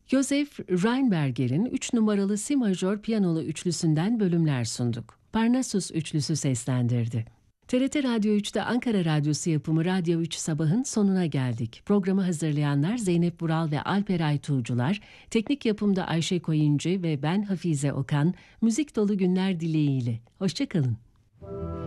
Josef Rheinberger'in 3 numaralı Si majör piyanolu üçlüsünden bölümler sunduk. Parnassus üçlüsü seslendirdi. TRT Radyo 3'te Ankara Radyosu yapımı Radyo 3 Sabah'ın sonuna geldik. Programı hazırlayanlar Zeynep Vural ve Alperay Tuğcular, teknik yapımda Ayşe Koyuncu ve ben Hafize Okan, müzik dolu günler dileğiyle. Hoşça kalın.